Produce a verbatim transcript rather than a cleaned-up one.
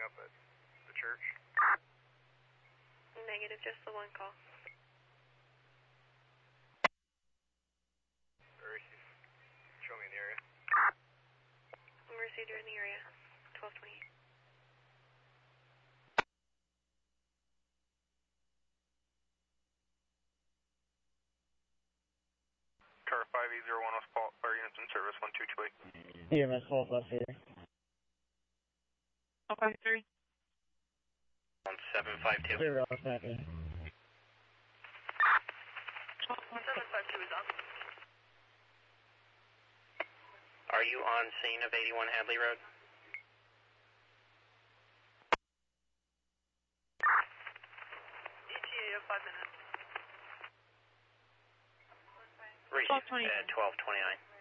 up at the church? Negative, just the one call. Or show me in the area. I'm received in the area, twelve twenty-eight. Car five eight zero one, fault, fire units in service, one two two eight. E M S fault left here. Okay, three. one seven five two. Zero, back in. one seven five two is on. Are you on scene of eighty-one Hadley Road? E T A of five minutes. Received at twelve twenty-nine.